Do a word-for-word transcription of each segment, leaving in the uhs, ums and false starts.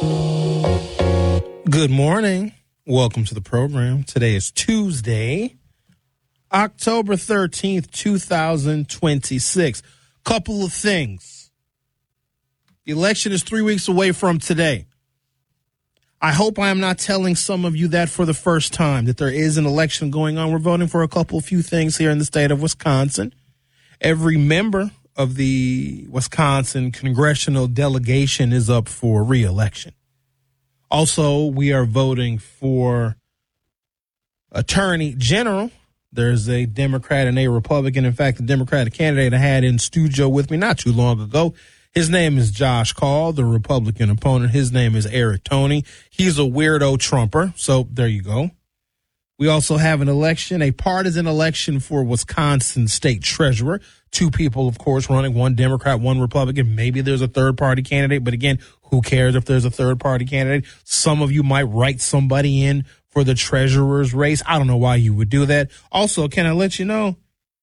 Good morning. Welcome to the program. Today is Tuesday, October thirteenth, twenty twenty-six. Couple of things. The election is three weeks away from today. I hope I am not telling some of you that for the first time, that there is an election going on. We're voting for a couple of few things here in the state of Wisconsin. Every member of the Wisconsin congressional delegation is up for re-election. Also, we are voting for Attorney General. There's a Democrat and a Republican. In fact, the Democratic candidate I had in studio with me not too long ago, his name is Josh Call. The Republican opponent, his name is Eric Toney. He's a weirdo Trumper, so there you go. We also have an election, a partisan election for Wisconsin State Treasurer. Two people, of course, running, one Democrat, one Republican. Maybe there's a third-party candidate, but again, who cares if there's a third-party candidate? Some of you might write somebody in for the treasurer's race. I don't know why you would do that. Also, can I let you know,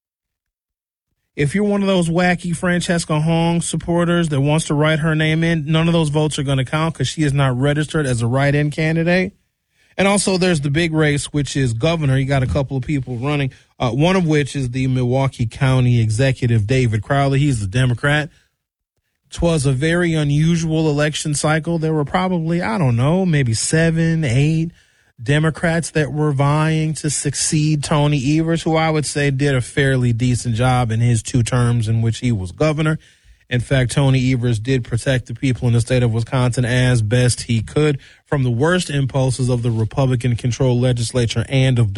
if you're one of those wacky Francesca Hong supporters that wants to write her name in, none of those votes are going to count because she is not registered as a write-in candidate. And also there's the big race, which is governor. You got a couple of people running, uh, one of which is the Milwaukee County executive, David Crowley. He's the Democrat. It was a very unusual election cycle. There were probably, I don't know, maybe seven, eight Democrats that were vying to succeed Tony Evers, who I would say did a fairly decent job in his two terms in which he was governor. In fact, Tony Evers did protect the people in the state of Wisconsin as best he could from the worst impulses of the Republican-controlled legislature and of